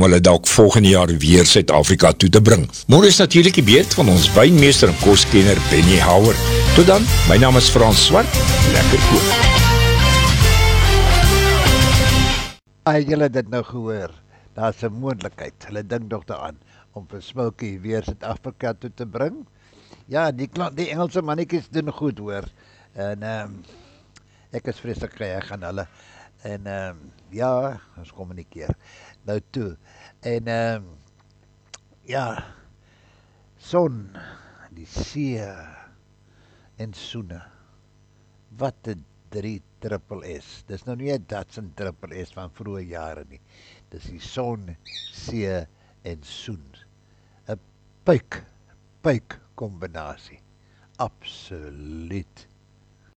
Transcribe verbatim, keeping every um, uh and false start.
hulle dalk volgende jaar weer Suid-Afrika toe te bring. Môre is natuurlik die beurt van ons wynmeester en koskenner Benny Houwer. Tot dan, my naam is Frans Swart, lekker koop. Ai, julle dit nou gehoor, daar is 'n moontlikheid, hulle dink nog daaraan, om vir Smokey weer Suid-Afrika toe te bring. Ja, die, die Engelse mannetjies doen goed hoor, en um, ek is vreeslik geëg aan hulle, en um, ja, ons kommunikeer, nou toe, en um, ja, son, die see, en soene, wat 'n drie triple S, dis nou nie 'n Datsun triple S van vroeë jare nie, dis die son, see en soen, 'n puik, puik kombinasie, absoluut.